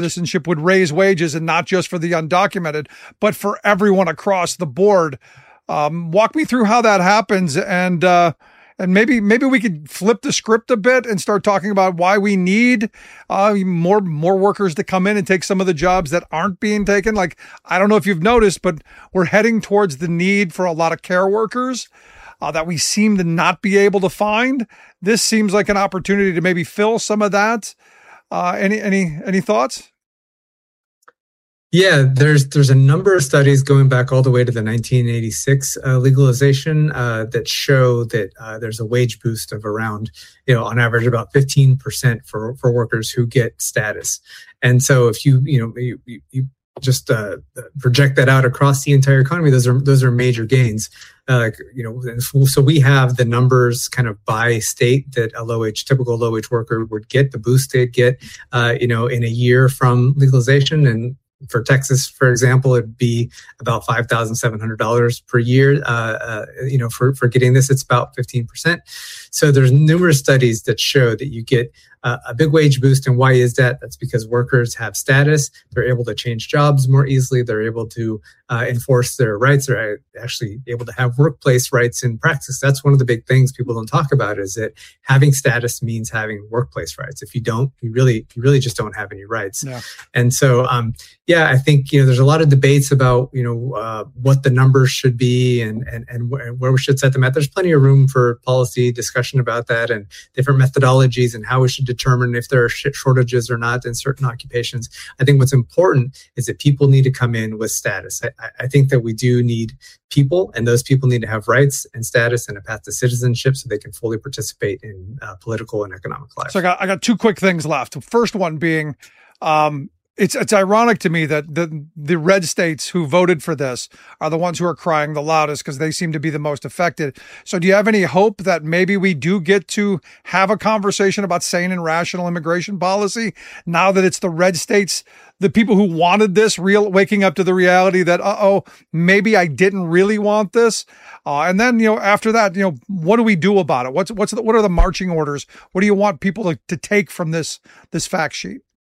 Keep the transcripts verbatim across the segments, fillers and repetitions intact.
citizenship would raise wages, and not just for the undocumented, but for everyone across the board. Um, walk me through how that happens, and uh, and maybe maybe we could flip the script a bit and start talking about why we need uh, more more workers to come in and take some of the jobs that aren't being taken. Like, I don't know if you've noticed, but we're heading towards the need for a lot of care workers uh, that we seem to not be able to find. This seems like an opportunity to maybe fill some of that. Uh, any any any thoughts? Yeah, there's there's a number of studies going back all the way to the nineteen eighty-six uh, legalization uh, that show that uh, there's a wage boost of around, you know, on average about fifteen percent for for workers who get status. And so if you you know you, you, you just uh, project that out across the entire economy, those are those are major gains. Uh, you know, so we have the numbers kind of by state that a low wage, typical low wage worker would get, the boost they'd get, uh, you know, in a year from legalization. And for Texas, for example, it'd be about five thousand seven hundred dollars per year. Uh, uh, you know, for, for getting this, it's about fifteen percent. So there's numerous studies that show that you get uh, a big wage boost. And why is that? That's because workers have status. They're able to change jobs more easily. They're able to uh, enforce their rights. They're actually able to have workplace rights in practice. That's one of the big things people don't talk about, is that having status means having workplace rights. If you don't, you really, you really just don't have any rights. Yeah. And so, um, yeah, I think, you know, there's a lot of debates about, you know, uh, what the numbers should be and, and, and wh- where we should set them at. There's plenty of room for policy discussion about that and different methodologies and how we should determine if there are sh- shortages or not in certain occupations. I think what's important is that people need to come in with status. I, I think that we do need people, and those people need to have rights and status and a path to citizenship so they can fully participate in uh, political and economic life. So I got I got two quick things left. First one being, um, It's it's ironic to me that the the red states who voted for this are the ones who are crying the loudest because they seem to be the most affected. So do you have any hope that maybe we do get to have a conversation about sane and rational immigration policy now that it's the red states, the people who wanted this, real waking up to the reality that, uh-oh, maybe I didn't really want this. Uh, and then, you know, after that, you know, what do we do about it? What's what's the, what are the marching orders? What do you want people to, to take from this this fact sheet?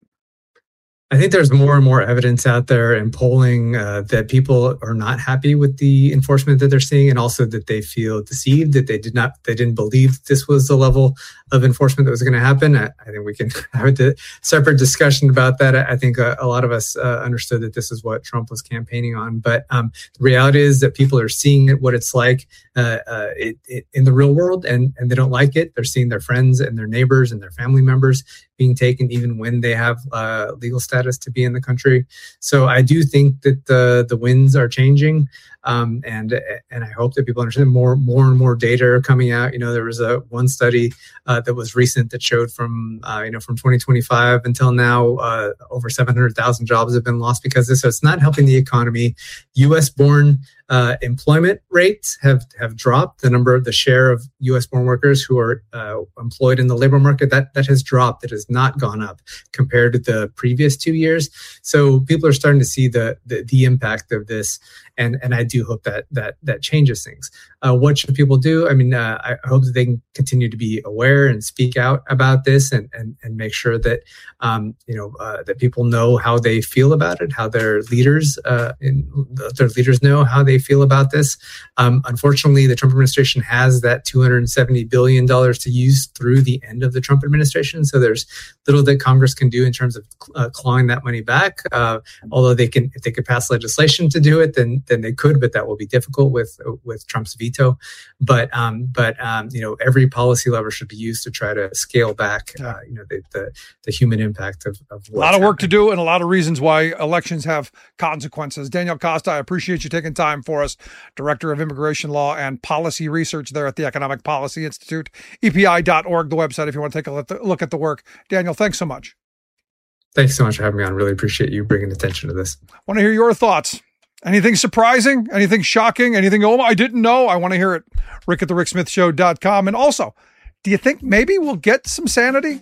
I think there's more and more evidence out there in polling uh, that people are not happy with the enforcement that they're seeing, and also that they feel deceived, that they did not, they didn't believe this was the level of enforcement that was going to happen. I, I think we can have a separate discussion about that. I, I think a, a lot of us uh, understood that this is what Trump was campaigning on, but um, the reality is that people are seeing it, what it's like uh, uh, it, it, in the real world, and, and they don't like it. They're seeing their friends and their neighbors and their family members being taken even when they have uh, legal status to be in the country. So I do think that the the winds are changing, um, and and I hope that people understand more more and more data are coming out. You know, there was a one study uh, that was recent that showed from uh, you know from twenty twenty-five until now, uh, over seven hundred thousand jobs have been lost because of this. So it's not helping the economy. U S born uh, employment rates have have dropped. The number of the share of U S born workers who are uh, employed in the labor market, that that has dropped. It has not gone up compared to the previous two years. So people are starting to see the the, the impact of this, and and I do hope that that that changes things. Uh, what should people do? I mean, uh, I hope that they can continue to be aware and speak out about this, and and and make sure that um, you know uh, that people know how they feel about it, how their leaders uh, in, their leaders know how they feel about this. Um, unfortunately, the Trump administration has that two hundred seventy billion dollars to use through the end of the Trump administration. So there's little that Congress can do in terms of uh, clawing that money back. Uh, although they can, if they could pass legislation to do it, then then they could, but that will be difficult with with Trump's veto. But um, but um, you know, every policy lever should be used to try to scale back, uh, you know, the, the the human impact of, of a lot of work happening. to do, and a lot of reasons why elections have consequences. Daniel Costa, I appreciate you taking time for us. Director of Immigration Law and Policy Research there at the Economic Policy Institute, E P I dot org, the website, if you want to take a look at the work. Daniel, thanks so much. Thanks so much for having me on. Really appreciate you bringing attention to this. I want to hear your thoughts. Anything surprising? Anything shocking? Anything, oh, I didn't know? I want to hear it. Rick at the Rick Smith Show dot com. And also, do you think maybe we'll get some sanity?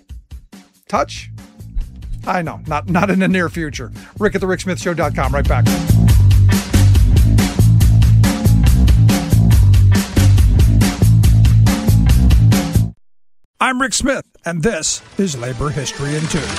Touch? I know, not, not in the near future. Rick at the Rick Smith Show dot com. Right back. I'm Rick Smith, and this is Labor History in Two.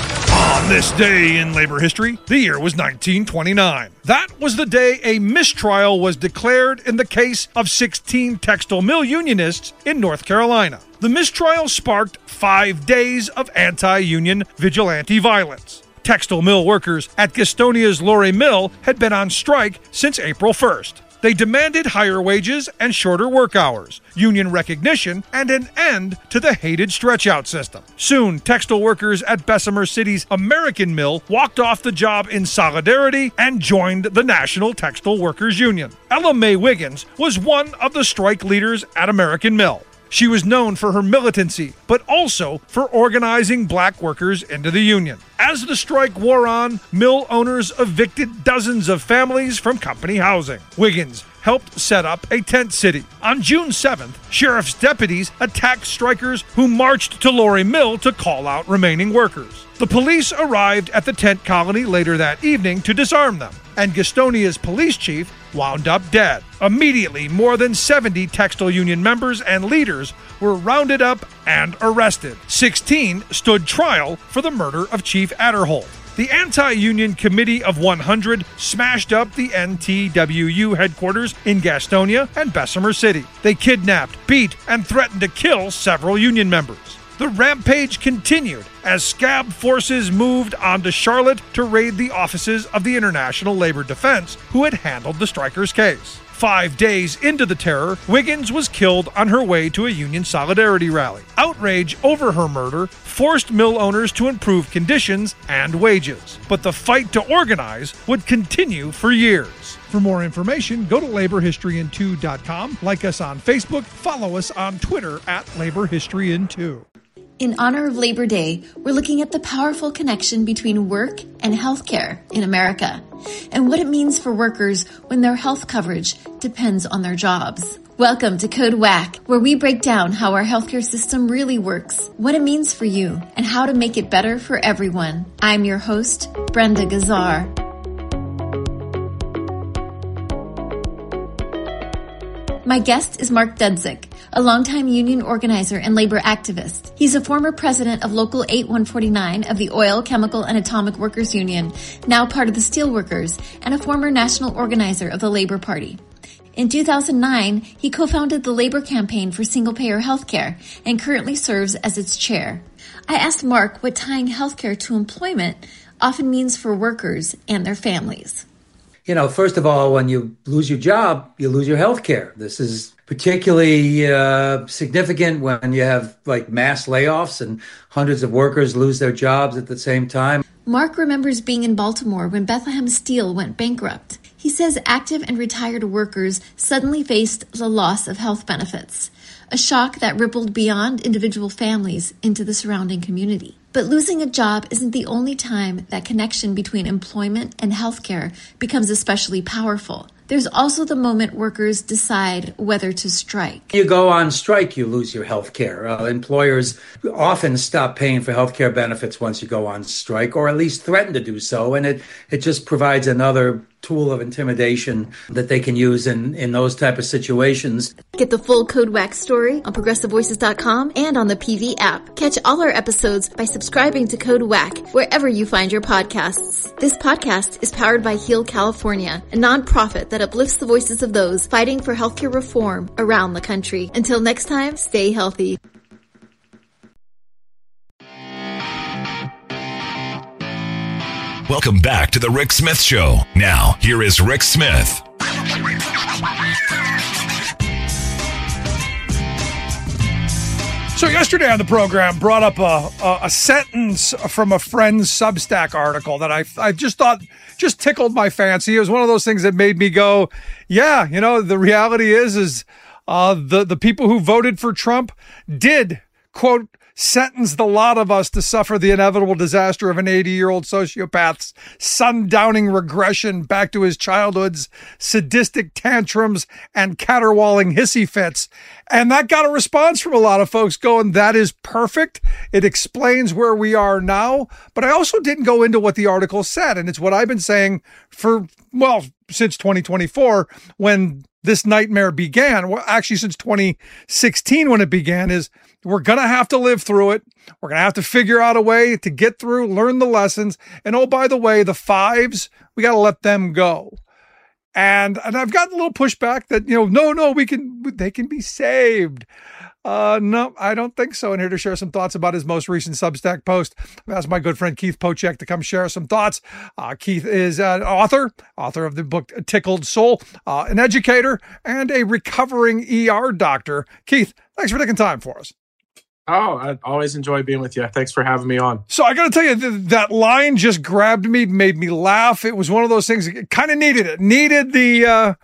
On this day in labor history, the year was nineteen twenty-nine. That was the day a mistrial was declared in the case of sixteen textile mill unionists in North Carolina. The mistrial sparked five days of anti-union vigilante violence. Textile mill workers at Gastonia's Lorry Mill had been on strike since April first. They demanded higher wages and shorter work hours, union recognition, and an end to the hated stretch-out system. Soon, textile workers at Bessemer City's American Mill walked off the job in solidarity and joined the National Textile Workers Union. Ella Mae Wiggins was one of the strike leaders at American Mill. She was known for her militancy, but also for organizing black workers into the union. As the strike wore on, mill owners evicted dozens of families from company housing. Wiggins helped set up a tent city. On June seventh, sheriff's deputies attacked strikers who marched to Lorry Mill to call out remaining workers. The police arrived at the tent colony later that evening to disarm them, and Gastonia's police chief wound up dead. Immediately, more than seventy textile union members and leaders were rounded up and arrested. sixteen stood trial for the murder of Chief Adderholt. The Anti-Union Committee of one hundred smashed up the N T W U headquarters in Gastonia and Bessemer City. They kidnapped, beat, and threatened to kill several union members. The rampage continued as scab forces moved on to Charlotte to raid the offices of the International Labor Defense, who had handled the strikers' case. Five days into the terror, Wiggins was killed on her way to a union solidarity rally. Outrage over her murder forced mill owners to improve conditions and wages. But the fight to organize would continue for years. For more information, go to labor history in two dot com, like us on Facebook, follow us on Twitter at labor history in two. In honor of Labor Day, we're looking at the powerful connection between work and healthcare in America, and what it means for workers when their health coverage depends on their jobs. Welcome to Code Whack, where we break down how our healthcare system really works, what it means for you, and how to make it better for everyone. I'm your host, Brenda Gazzar. My guest is Mark Dudzik, a longtime union organizer and labor activist. He's a former president of Local eight one forty-nine of the Oil, Chemical, and Atomic Workers Union, now part of the Steelworkers, and a former national organizer of the Labor Party. In two thousand nine, he co-founded the Labor Campaign for Single-Payer Healthcare and currently serves as its chair. I asked Mark what tying healthcare to employment often means for workers and their families. You know, first of all, when you lose your job, you lose your health care. This is particularly uh, significant when you have like mass layoffs and hundreds of workers lose their jobs at the same time. Mark remembers being in Baltimore when Bethlehem Steel went bankrupt. He says active and retired workers suddenly faced the loss of health benefits, a shock that rippled beyond individual families into the surrounding community. But losing a job isn't the only time that connection between employment and healthcare becomes especially powerful. There's also the moment workers decide whether to strike. You go on strike, you lose your health care. Uh, employers often stop paying for health care benefits once you go on strike, or at least threaten to do so. And it, it just provides another tool of intimidation that they can use in, in those type of situations. Get the full Code Whack story on progressive voices dot com and on the P V app. Catch all our episodes by subscribing to Code Whack wherever you find your podcasts. This podcast is powered by Heal California, a nonprofit that uplifts the voices of those fighting for healthcare reform around the country. Until next time, stay healthy. Welcome back to The Rick Smith Show. Now, here is Rick Smith. So yesterday on the program, brought up a, a, a sentence from a friend's Substack article that I, I just thought just tickled my fancy. It was one of those things that made me go, yeah, you know, the reality is, is uh, the, the people who voted for Trump did, quote, sentence the lot of us to suffer the inevitable disaster of an eighty-year-old sociopath's sundowning regression back to his childhood's sadistic tantrums and caterwauling hissy fits. And that got a response from a lot of folks going, that is perfect. It explains where we are now. But I also didn't go into what the article said. And it's what I've been saying for, well, since twenty twenty-four, when this nightmare began. Well, actually, since twenty sixteen, when it began, is We're going to have to live through it. We're going to have to figure out a way to get through, learn the lessons. And oh, by the way, the fives, we got to let them go. And and I've gotten a little pushback that, you know, no, no, we can, they can be saved. Uh, no, I don't think so. And here to share some thoughts about his most recent Substack post, I've asked my good friend Keith Pochek to come share some thoughts. Uh, Keith is an author, author of the book Tickled Soul, uh, an educator, and a recovering E R doctor. Keith, thanks for taking time for us. Oh, I always enjoy being with you. Thanks for having me on. So I got to tell you, th- that line just grabbed me, made me laugh. It was one of those things, kind of needed it. Needed the, uh,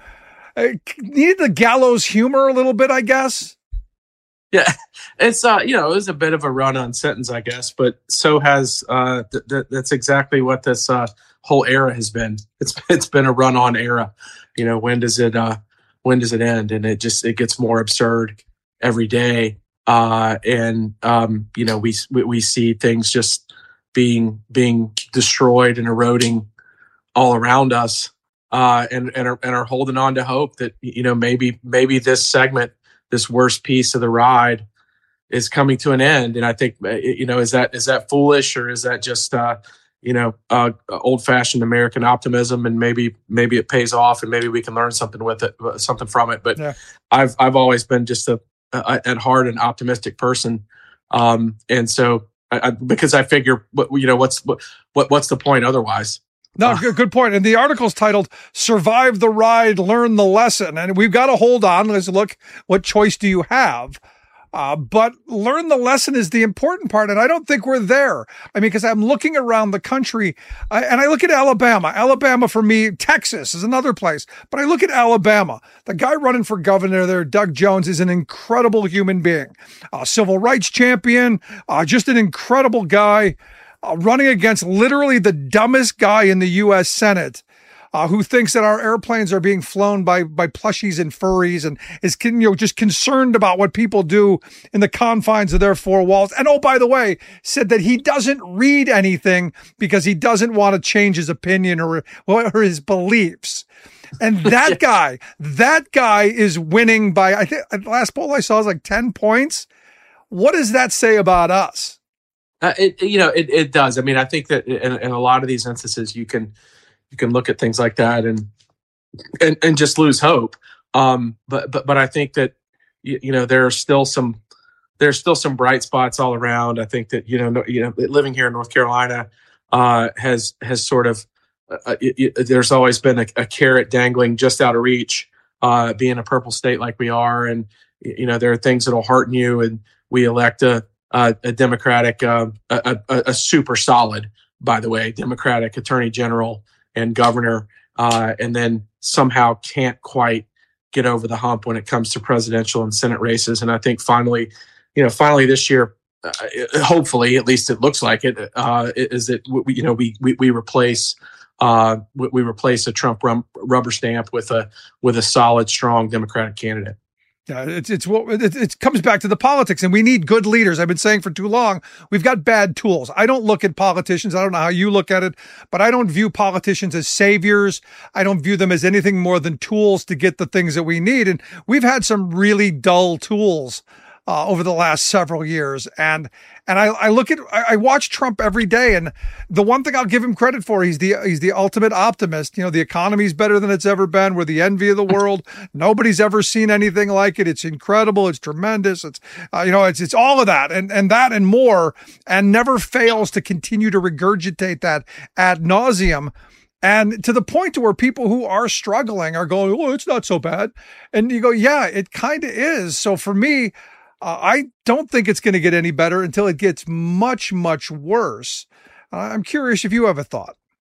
needed the gallows humor a little bit, I guess. Yeah, it's, uh, you know, it was a bit of a run-on sentence, I guess, but so has, uh, th- th- that's exactly what this uh, whole era has been. It's It's been a run-on era. You know, when does it, uh, when does it end? And it just, it gets more absurd every day. Uh, and, um, you know, we, we, we see things just being, being destroyed and eroding all around us, uh, and, and are, and are holding on to hope that, you know, maybe, maybe this segment, this worst piece of the ride is coming to an end. And I think, you know, is that, is that foolish, or is that just, uh, you know, uh, old fashioned American optimism? And maybe, maybe it pays off, and maybe we can learn something with it, something from it. But yeah. I've, I've always been just a, a at heart, an optimistic person. Um, and so I, I, because I figure, you know, what's, what, what's the point otherwise? No, good, good point. And the article's titled "Survive the Ride, Learn the Lesson." And we've got to hold on. Let's look, what choice do you have? Uh, but learn the lesson is the important part. And I don't think we're there. I mean, because I'm looking around the country uh, and I look at Alabama. Alabama for me, Texas is another place. But I look at Alabama. The guy running for governor there, Doug Jones, is an incredible human being, a civil rights champion, uh, just an incredible guy. Uh, running against literally the dumbest guy in the U S Senate, uh, who thinks that our airplanes are being flown by by plushies and furries, and is you know just concerned about what people do in the confines of their four walls. And oh, by the way, said that he doesn't read anything because he doesn't want to change his opinion or or his beliefs. And that guy, that guy is winning by, I think the last poll I saw was like ten points. What does that say about us? Uh, it, you know, it, it does. I mean, I think that in, in a lot of these instances, you can, you can look at things like that and, and, and just lose hope. Um, but, but, but I think that, you, you know, there are still some, there's still some bright spots all around. I think that, you know, no, you know, living here in North Carolina, uh, has, has sort of, uh, it, it, there's always been a, a carrot dangling just out of reach, uh, being a purple state like we are. And, you know, there are things that'll hearten you, and we elect a, Uh, a Democratic, uh, a, a, a super solid, by the way, Democratic Attorney General and Governor, uh, and then somehow can't quite get over the hump when it comes to presidential and Senate races. And I think finally, you know, finally this year, uh, hopefully, at least it looks like it, uh, is that we, you know we we, we replace uh, we, we replace a Trump rum, rubber stamp with a with a solid, strong Democratic candidate. Yeah, it's it's what it, it comes back to the politics, and we need good leaders. I've been saying for too long, we've got bad tools. I don't look at politicians. I don't know how you look at it, but I don't view politicians as saviors. I don't view them as anything more than tools to get the things that we need. And we've had some really dull tools uh, over the last several years. And and I, I look at I, I watch Trump every day, and the one thing I'll give him credit for, he's the he's the ultimate optimist. You know, the economy's better than it's ever been. We're the envy of the world. Nobody's ever seen anything like it. It's incredible. It's tremendous. It's uh, you know, it's it's all of that and and that and more, and never fails to continue to regurgitate that ad nauseum. And to the point to where people who are struggling are going, oh, it's not so bad. And you go, yeah, it kind of is. So for me, uh, I don't think it's going to get any better until it gets much, much worse. Uh, I'm curious if you have a thought.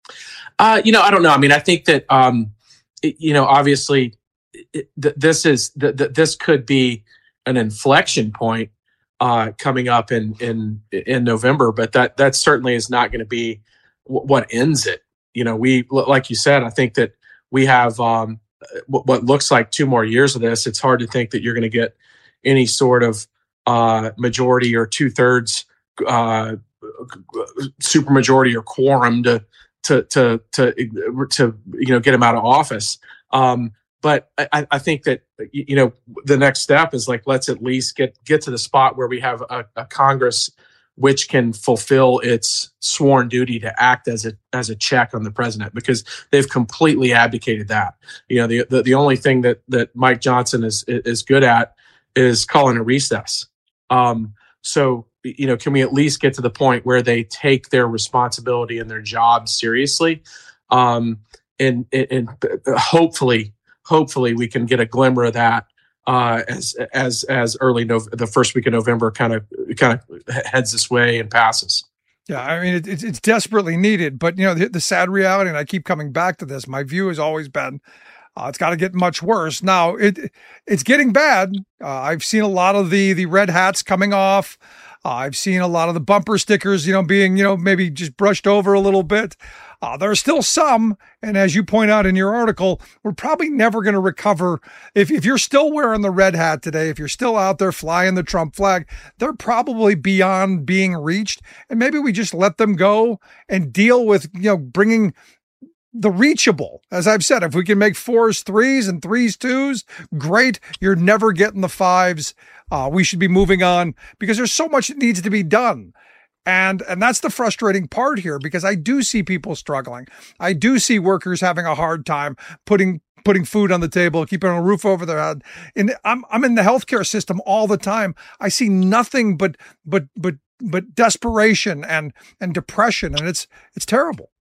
Uh, you know, I don't know. I mean, I think that, um, it, you know, obviously it, th- this is, th- th- this could be an inflection point uh, coming up in, in, in November, but that, that certainly is not going to be w- what ends it. You know, we, like you said, I think that we have um, w- what looks like two more years of this. It's hard to think that you're going to get any sort of uh, majority or two thirds uh, supermajority or quorum to, to, to, to, to, you know, get him out of office. Um, but I, I think that, you know, the next step is like, let's at least get, get to the spot where we have a, a Congress which can fulfill its sworn duty to act as a as a check on the president, because they've completely abdicated that. You know, the the, the only thing that that Mike Johnson is is good at is calling a recess. Um, so, you know, can we at least get to the point where they take their responsibility and their job seriously? Um, and, and hopefully, hopefully we can get a glimmer of that uh, as as as early Nov- the first week of November kind of kind of heads this way and passes. Yeah, I mean, it, it's it's desperately needed. But, you know, the, the sad reality, and I keep coming back to this, my view has always been, Uh, it's got to get much worse. Now it it's getting bad. Uh, I've seen a lot of the the red hats coming off. Uh, I've seen a lot of the bumper stickers, you know, being, you know, maybe just brushed over a little bit. Uh, there are still some, and as you point out in your article, we're probably never going to recover. If if you're still wearing the red hat today, if you're still out there flying the Trump flag, they're probably beyond being reached. And maybe we just let them go and deal with, you know, bringing the reachable. As I've said, if we can make fours threes and threes twos, great. You're never getting the fives. Uh, we should be moving on because there's so much that needs to be done. And and that's the frustrating part here, because I do see people struggling. I do see workers having a hard time putting putting food on the table, keeping a roof over their head. And I'm I'm in the healthcare system all the time. I see nothing but but but but desperation and and depression, and it's it's terrible.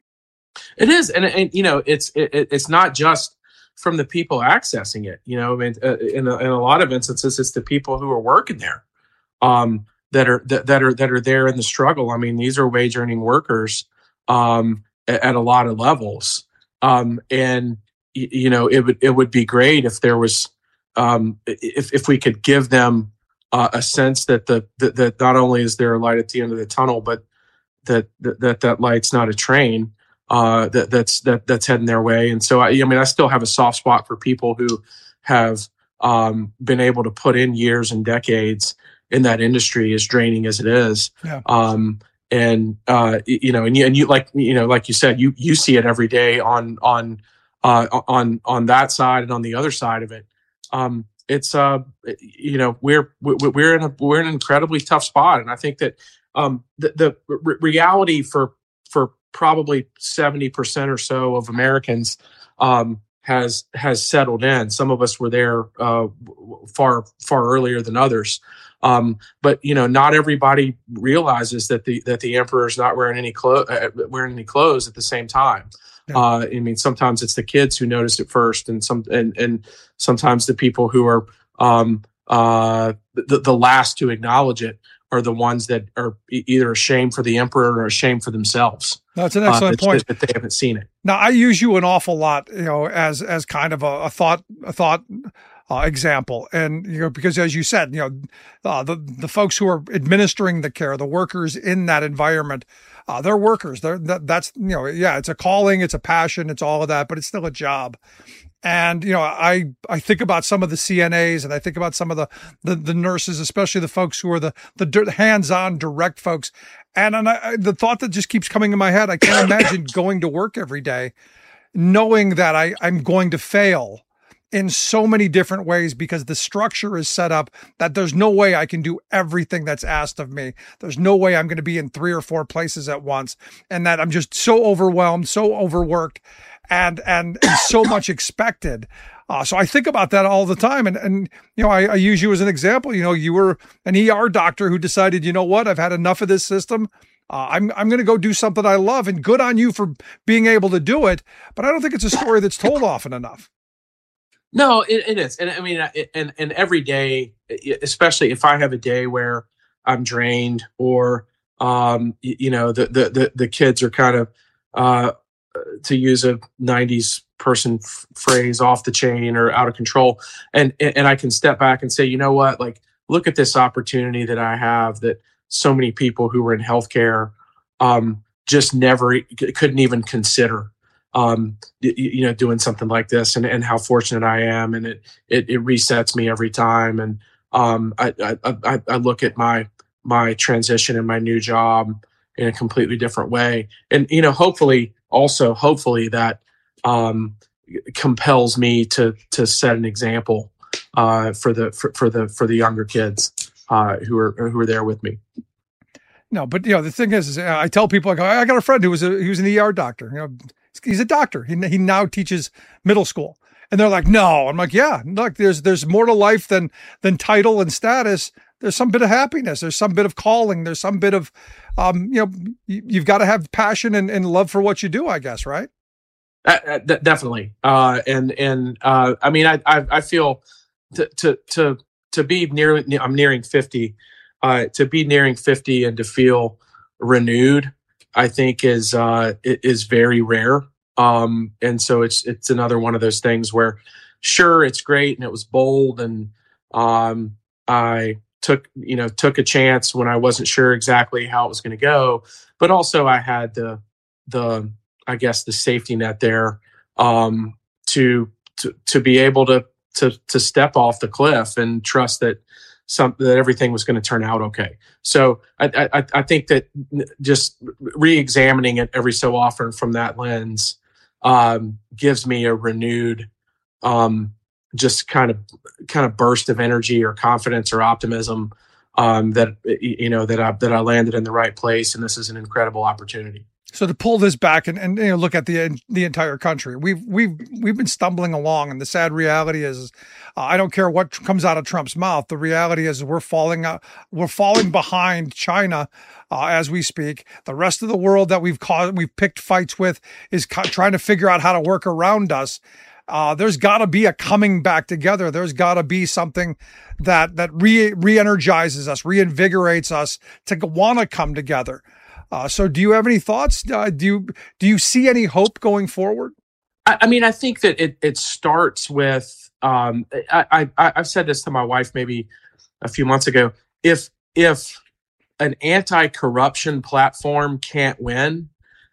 It is, and, and you know, it's it, it's not just from the people accessing it. You know, I mean, uh, in a, in a lot of instances, it's the people who are working there, um, that are that, that are that are there in the struggle. I mean, these are wage earning workers um, at, at a lot of levels, um, and y- you know, it would it would be great if there was um, if if we could give them uh, a sense that the that, that not only is there a light at the end of the tunnel, but that that that, that light's not a train. Uh, that that's that that's heading their way, and so I, I mean, I still have a soft spot for people who have um, been able to put in years and decades in that industry, as draining as it is. Yeah. Um, and uh, you know, and you and you like you know, like you said, you you see it every day on on uh, on on that side and on the other side of it. Um, it's uh, you know, we're we're in a we're in an incredibly tough spot, and I think that um, the the re- reality for for probably seventy percent or so of Americans um, has has settled in. Some of us were there uh, far far earlier than others, um, but you know, not everybody realizes that the that the emperor's not wearing any clothes uh, wearing any clothes at the same time. Yeah. Uh, I mean, sometimes it's the kids who notice it first, and some and and sometimes the people who are um, uh, the the last to acknowledge it are the ones that are either ashamed for the emperor or ashamed for themselves. That's an excellent uh, point. That they haven't seen it. Now, I use you an awful lot, you know, as as kind of a, a thought a thought uh, example, and you know, because as you said, you know, uh, the the folks who are administering the care, the workers in that environment, uh, they're workers. They're that, that's you know, yeah, it's a calling, it's a passion, it's all of that, but it's still a job. And, you know, I, I think about some of the C N As, and I think about some of the, the, the nurses, especially the folks who are the, the hands-on direct folks. And, and I, the thought that just keeps coming in my head, I can't imagine going to work every day, knowing that I, I'm going to fail in so many different ways because the structure is set up that there's no way I can do everything that's asked of me. There's no way I'm going to be in three or four places at once, and that I'm just so overwhelmed, so overworked, and and, and so much expected. Uh, so I think about that all the time. And, and you know, I, I use you as an example. You know, you were an E R doctor who decided, you know what, I've had enough of this system. Uh, I'm I'm going to go do something I love, and good on you for being able to do it. But I don't think it's a story that's told often enough. No, it, it is. And I mean, it, and, and every day, especially if I have a day where I'm drained or, um, you, you know, the, the, the, the kids are kind of, uh, to use a nineties person f- phrase, off the chain or out of control. And, and I can step back and say, you know what, like, look at this opportunity that I have that so many people who were in healthcare, um, just never couldn't even consider. Um, you, you know, doing something like this, and, and how fortunate I am, and it, it, it resets me every time. And, um, I, I, I, I look at my, my transition and my new job in a completely different way. And, you know, hopefully also, hopefully that, um, compels me to to set an example uh, for the for, for the for the younger kids uh, who are who are there with me. No, but you know the thing is, is I tell people, I go, I got a friend who was a he was an E R doctor. You know, he's a doctor. He he now teaches middle school, and they're like, no. I'm like, yeah, look, there's there's more to life than than title and status. There's some bit of happiness. There's some bit of calling. There's some bit of, um, you know, you, you've got to have passion and, and love for what you do, I guess, right? Uh, d- definitely. Uh, and, and, uh, I mean, I, I, I feel to, to, to, to be nearly, I'm nearing fifty, uh, to be nearing fifty and to feel renewed, I think is, uh, is very rare. Um, and so it's, it's another one of those things where sure, it's great. And it was bold. And, um, I, took, you know, took a chance when I wasn't sure exactly how it was going to go, but also I had the, the, I guess the safety net there, um, to, to, to be able to, to, to step off the cliff and trust that some, that everything was going to turn out okay. So I, I, I think that just re-examining it every so often from that lens, um, gives me a renewed, um, just kind of kind of burst of energy or confidence or optimism um, that, you know, that I, that I landed in the right place. And this is an incredible opportunity. So to pull this back and, and you know, look at the the entire country, we've we've we've been stumbling along, and the sad reality is, uh, I don't care what comes out of Trump's mouth. The reality is we're falling out, we're falling behind China uh, as we speak. The rest of the world that we've caused, we've picked fights with is co- trying to figure out how to work around us. Uh, there's got to be a coming back together. There's got to be something that that re re-energizes us, reinvigorates us to want to come together. Uh, so, do you have any thoughts? Uh, do you do you see any hope going forward? I, I mean, I think that it it starts with. Um, I, I I've said this to my wife maybe a few months ago. If if an anti-corruption platform can't win,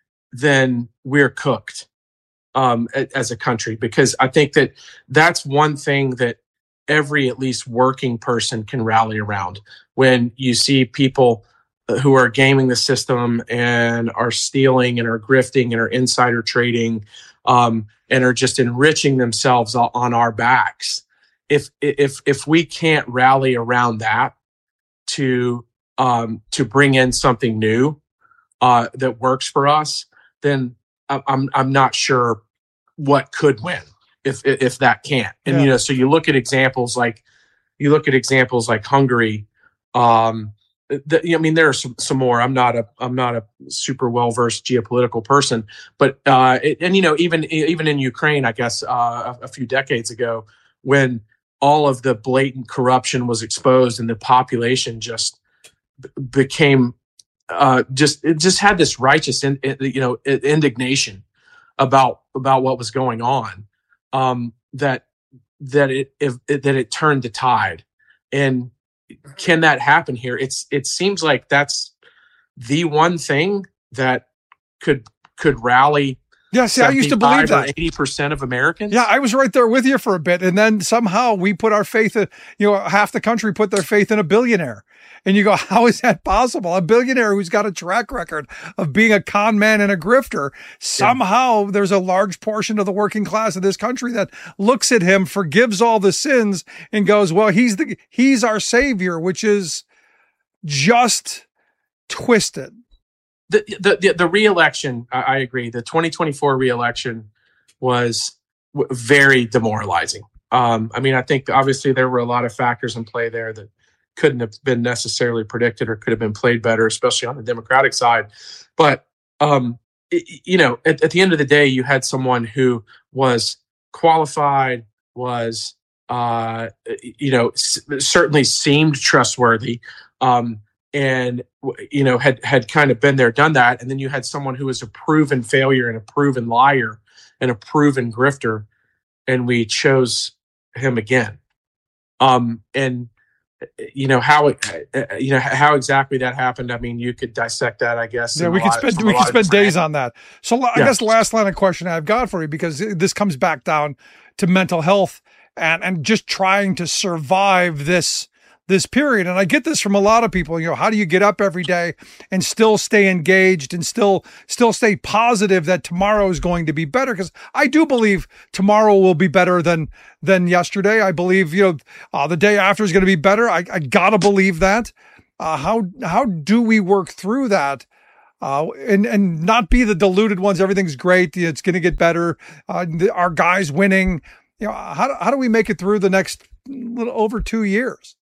then we're cooked. Um, as a country, because I think that that's one thing that every at least working person can rally around. When you see people who are gaming the system and are stealing and are grifting and are insider trading um, and are just enriching themselves on our backs, if if if we can't rally around that to um, to bring in something new uh, that works for us, then I'm I'm not sure what could win if if that can't. And yeah. you know, so you look at examples like you look at examples like Hungary. Um, the, I mean, there are some, some more. I'm not a I'm not a super well versed geopolitical person, but uh, it, and you know, even even in Ukraine, I guess uh, a, a few decades ago, when all of the blatant corruption was exposed and the population just b- became uh, just it just had this righteous in, you know indignation about about what was going on, um, that that it if, that it turned the tide. And can that happen here? It's it seems like that's the one thing that could could rally. Yeah, see, I used to believe that eighty percent of Americans. Yeah, I was right there with you for a bit, and then somehow we put our faith in, you know, half the country put their faith in a billionaire. And you go, how is that possible? A billionaire who's got a track record of being a con man and a grifter. Somehow yeah. there's a large portion of the working class of this country that looks at him, forgives all the sins, and goes, well, he's the he's our savior, which is just twisted. The the the, the re-election, I, I agree. The twenty twenty-four re-election was w- very demoralizing. Um, I mean, I think obviously there were a lot of factors in play there that couldn't have been necessarily predicted or could have been played better, especially on the Democratic side. But, um, it, you know, at, at the end of the day, you had someone who was qualified, was, uh, you know, s- certainly seemed trustworthy, um, and, you know, had, had kind of been there, done that. And then you had someone who was a proven failure and a proven liar and a proven grifter, and we chose him again. Um, and, You know how it, you know how exactly that happened. I mean, you could dissect that, I guess. Yeah, we could spend we could spend days on that. So I yeah. guess the last line of question I've got for you, because this comes back down to mental health and and just trying to survive this this period. And I get this from a lot of people, you know, how do you get up every day and still stay engaged and still, still stay positive that tomorrow is going to be better? Because I do believe tomorrow will be better than, than yesterday. I believe, you know, uh, the day after is going to be better. I, I gotta believe that. Uh, how, how do we work through that? Uh, and, and not be the deluded ones. Everything's great. It's going to get better. Uh, the, our guys winning, you know, how, how do we make it through the next little over two years?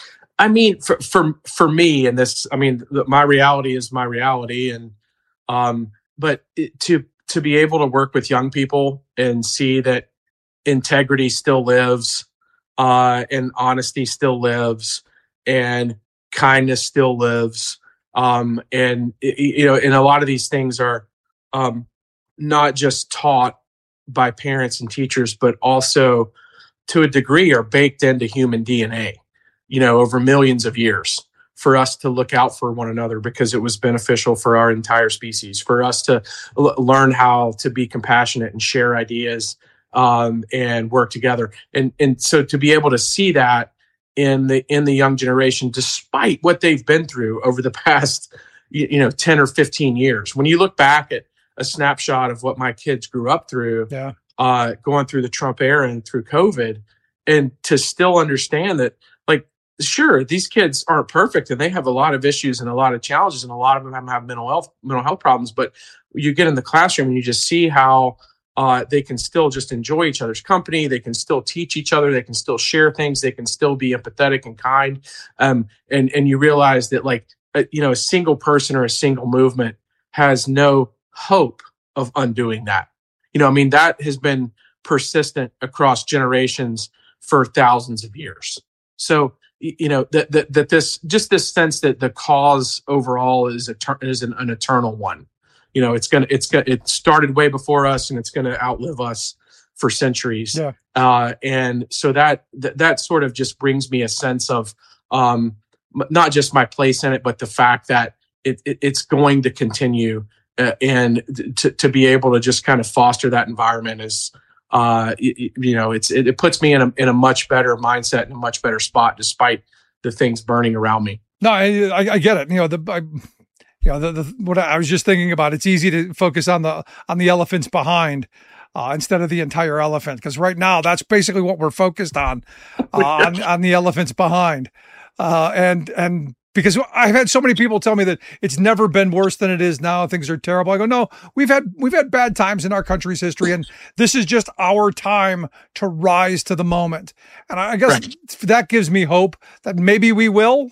I mean, for, for, for me, and this, I mean, the, my reality is my reality. And, um, but it, to, to be able to work with young people and see that integrity still lives, uh, and honesty still lives, and kindness still lives. Um, and, you know, and a lot of these things are, um, not just taught by parents and teachers, but also to a degree are baked into human D N A. You know, over millions of years, for us to look out for one another because it was beneficial for our entire species, for us to l- learn how to be compassionate and share ideas, um, and work together. And, and so to be able to see that in the, in the young generation, despite what they've been through over the past, you, you know, ten or fifteen years, when you look back at a snapshot of what my kids grew up through, yeah. uh, going through the Trump era and through COVID, and to still understand that, like, sure, these kids aren't perfect and they have a lot of issues and a lot of challenges, and a lot of them have mental health mental health problems. But you get in the classroom and you just see how uh, they can still just enjoy each other's company. They can still teach each other. They can still share things. They can still be empathetic and kind. Um, and and you realize that, like, uh, you know, a single person or a single movement has no hope of undoing that. You know, I mean, that has been persistent across generations for thousands of years. So, you know, that that that this just this sense that the cause overall is etern- is an, an eternal one. You know, it's gonna it's gonna it started way before us, and it's gonna outlive us for centuries. Yeah. Uh, and so that, that that sort of just brings me a sense of um, not just my place in it, but the fact that it, it it's going to continue, uh, and to to be able to just kind of foster that environment is. Uh, you, you know, it's it, it puts me in a in a much better mindset and a much better spot, despite the things burning around me. No, I, I, I get it. You know, the, I, you know, the, the what I was just thinking about. It's easy to focus on the on the elephants behind uh, instead of the entire elephant, because right now that's basically what we're focused on, uh, on, on the elephants behind, uh, and and. Because I've had so many people tell me that it's never been worse than it is now. Things are terrible. I go, no, we've had we've had bad times in our country's history, and this is just our time to rise to the moment. And I guess right. that gives me hope that maybe we will.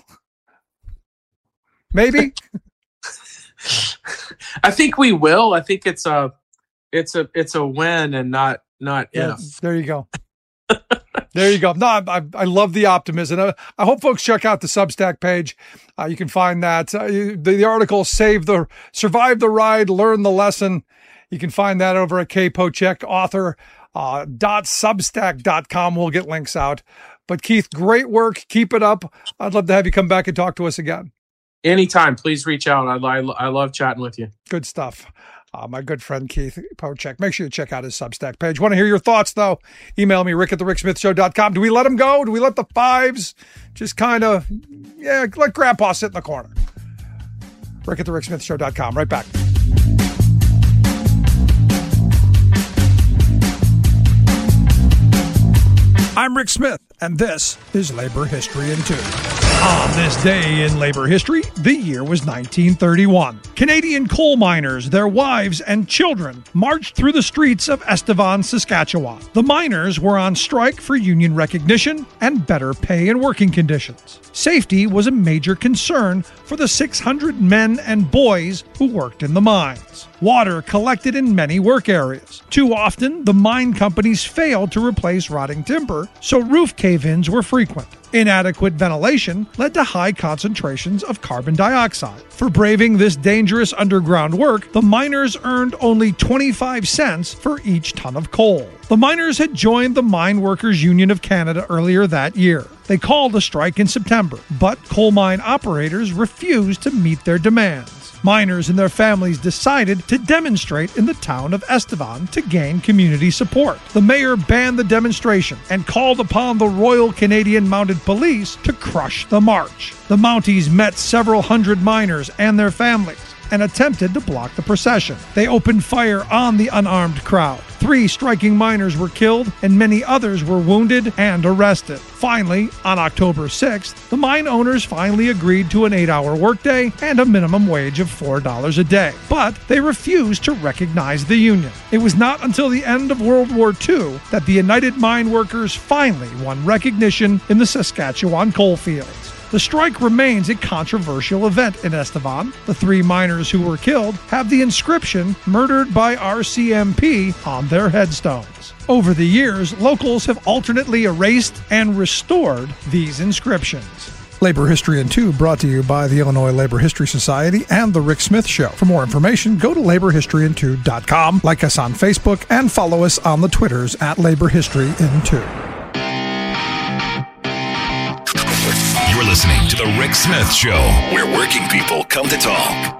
Maybe. I think we will. I think it's a it's a it's a when and not not yeah, if. There you go. There you go. No, I, I, I love the optimism. I, I hope folks check out the Substack page. Uh, you can find that. Uh, the, the article, Save the, Survive the Ride, Learn the Lesson. You can find that over at K. Pochek, author, uh, dot substack dot com. We'll get links out. But Keith, great work. Keep it up. I'd love to have you come back and talk to us again. Anytime. Please reach out. I, I, I love chatting with you. Good stuff. Uh, my good friend Keith Pochek. Make sure you check out his Substack page. Want to hear your thoughts, though? Email me, rick at the rick smith show dot com. Do we let him go? Do we let the fives just kind of, yeah, let Grandpa sit in the corner? rick at the rick smith show dot com. Right back. I'm Rick Smith, and this is Labor History in Two. On this day in labor history, the year was nineteen thirty-one. Canadian coal miners, their wives, and children marched through the streets of Estevan, Saskatchewan. The miners were on strike for union recognition and better pay and working conditions. Safety was a major concern for the six hundred men and boys who worked in the mines. Water collected in many work areas. Too often, the mine companies failed to replace rotting timber, so roof cave-ins were frequent. Inadequate ventilation led to high concentrations of carbon dioxide. For braving this dangerous underground work, the miners earned only twenty-five cents for each ton of coal. The miners had joined the Mine Workers Union of Canada earlier that year. They called a strike in September, but coal mine operators refused to meet their demands. Miners and their families decided to demonstrate in the town of Estevan to gain community support. The mayor banned the demonstration and called upon the Royal Canadian Mounted Police to crush the march. The Mounties met several hundred miners and their families and attempted to block the procession. They opened fire on the unarmed crowd. Three striking miners were killed and many others were wounded and arrested. Finally, on October sixth, the mine owners finally agreed to an eight-hour workday and a minimum wage of four dollars a day. But they refused to recognize the union. It was not until the end of World War Two that the United Mine Workers finally won recognition in the Saskatchewan coalfields. The strike remains a controversial event in Estevan. The three miners who were killed have the inscription "Murdered by R C M P" on their headstones. Over the years, locals have alternately erased and restored these inscriptions. Labor History in two brought to you by the Illinois Labor History Society and The Rick Smith Show. For more information, go to labor history in two dot com, like us on Facebook, and follow us on the Twitters at Labor History in two. You're listening to The Rick Smith Show, where working people come to talk.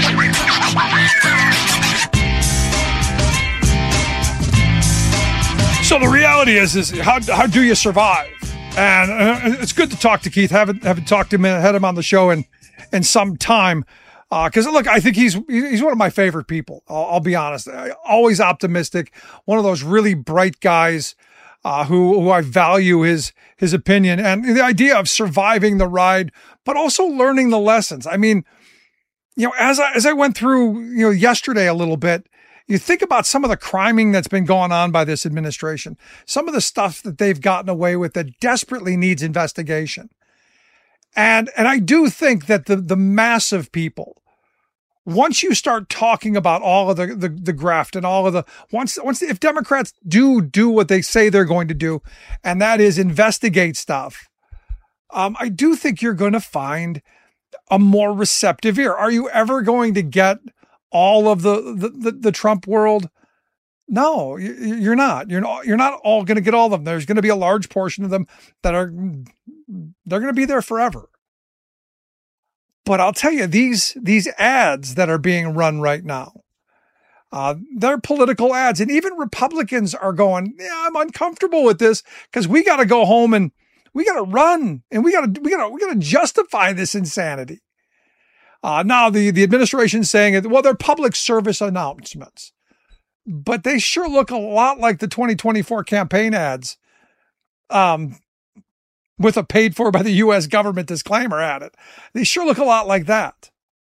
So the reality is, is how, how do you survive? And uh, it's good to talk to Keith. Haven't haven't talked to him, had him on the show in, in some time. Because, uh, look, I think he's he's one of my favorite people. I'll, I'll be honest. Always optimistic. One of those really bright guys uh, who, who I value his his opinion and the idea of surviving the ride, but also learning the lessons. I mean, you know, as I, as I went through, you know, yesterday a little bit, you think about some of the criming that's been going on by this administration, some of the stuff that they've gotten away with that desperately needs investigation. And, and I do think that the, the mass of people, once you start talking about all of the, the, the graft and all of the, once, once, if Democrats do do what they say they're going to do, and that is investigate stuff, um, I do think you're going to find a more receptive ear. Are you ever going to get all of the, the, the, the Trump world? No, you're not. You're not, you're not all going to get all of them. There's going to be a large portion of them that are, they're going to be there forever. But I'll tell you, these, these ads that are being run right now, uh, they're political ads. And even Republicans are going, yeah, I'm uncomfortable with this because we got to go home and we got to run and we got to, we got to, we got to justify this insanity. Uh, now the, the administration's saying it, well, they're public service announcements, but they sure look a lot like the twenty twenty-four campaign ads, um, with a paid for by the U S government disclaimer at it. They sure look a lot like that.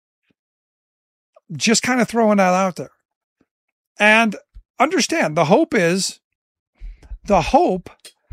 Just kind of throwing that out there. And understand, the hope is, the hope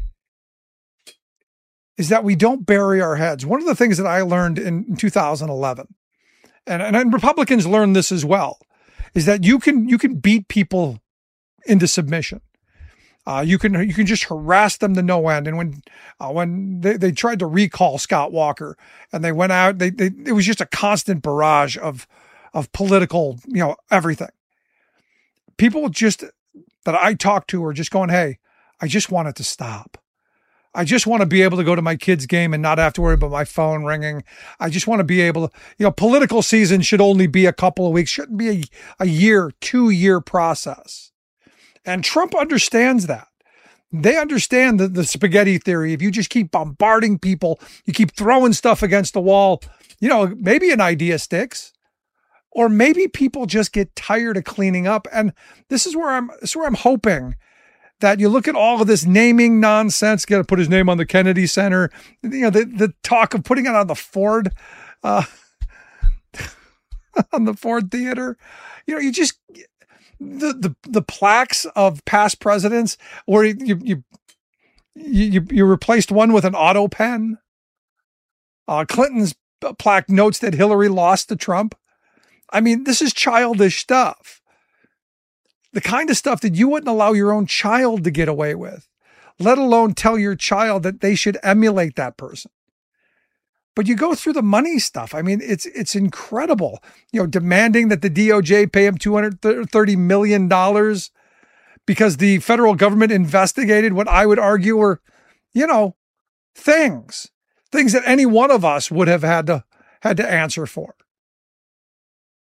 is that we don't bury our heads. One of the things that I learned in two thousand eleven, and, and, and Republicans learned this as well, is that you can, you can beat people into submission. Uh, you can, you can just harass them to no end. And when, uh, when they, they tried to recall Scott Walker and they went out, they, they, it was just a constant barrage of, of political, you know, everything. People just that I talk to are just going, hey, I just want it to stop. I just want to be able to go to my kid's game and not have to worry about my phone ringing. I just want to be able to, you know, political season should only be a couple of weeks, shouldn't be a, a year, two year process. And Trump understands that. They understand the, the spaghetti theory. If you just keep bombarding people, you keep throwing stuff against the wall, you know, maybe an idea sticks, or maybe people just get tired of cleaning up. And this is where I'm, this is where I'm hoping that you look at all of this naming nonsense, got to put his name on the Kennedy Center, you know, the, the talk of putting it on the Ford, uh, on the Ford Theater, you know, you just, the, the, the plaques of past presidents where you, you, you, you replaced one with an auto pen. Uh, Clinton's plaque notes that Hillary lost to Trump. I mean, this is childish stuff. The kind of stuff that you wouldn't allow your own child to get away with, let alone tell your child that they should emulate that person. But you go through the money stuff. I mean, it's it's incredible. You know, demanding that the D O J pay him two hundred thirty million dollars because the federal government investigated what I would argue were, you know, things, things that any one of us would have had to had to answer for.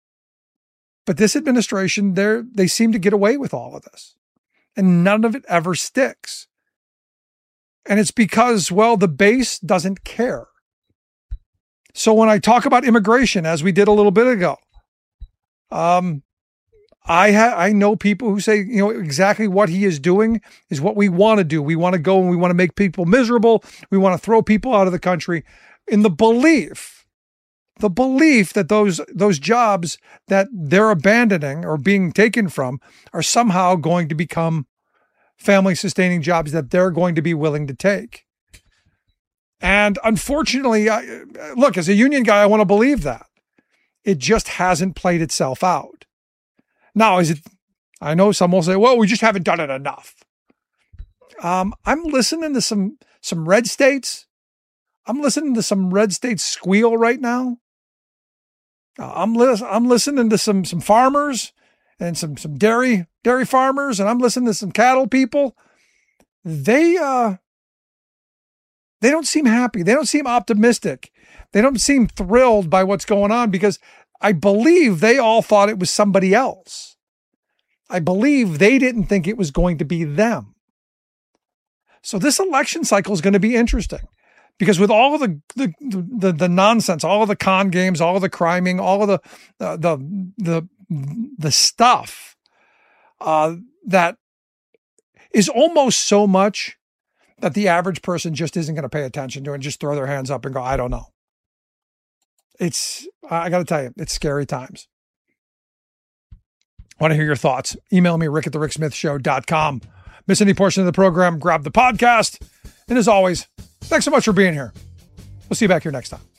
But this administration, they they seem to get away with all of this. And none of it ever sticks. And it's because, well, the base doesn't care. So when I talk about immigration, as we did a little bit ago, um, I ha- I know people who say, you know, exactly what he is doing is what we want to do. We want to go and we want to make people miserable. We want to throw people out of the country in the belief, the belief that those, those jobs that they're abandoning or being taken from are somehow going to become family sustaining jobs that they're going to be willing to take. And unfortunately, I, look, as a union guy, I want to believe that. It just hasn't played itself out. Now, is it, I know some will say, well, we just haven't done it enough. Um, I'm listening to some, some red states. I'm listening to some red states squeal right now. Uh, I'm, li- I'm listening to some, some farmers and some, some dairy, dairy farmers, and I'm listening to some cattle people. They, uh, they don't seem happy. They don't seem optimistic. They don't seem thrilled by what's going on, because I believe they all thought it was somebody else. I believe they didn't think it was going to be them. So this election cycle is going to be interesting, because with all of the the the, the nonsense, all of the con games, all of the criming, all of the uh, the the the stuff uh, that is almost so much that the average person just isn't going to pay attention to and just throw their hands up and go, I don't know. It's, I got to tell you, it's scary times. Want to hear your thoughts? Email me, rick at the rick smith show dot com. Miss any portion of the program, grab the podcast. And as always, thanks so much for being here. We'll see you back here next time.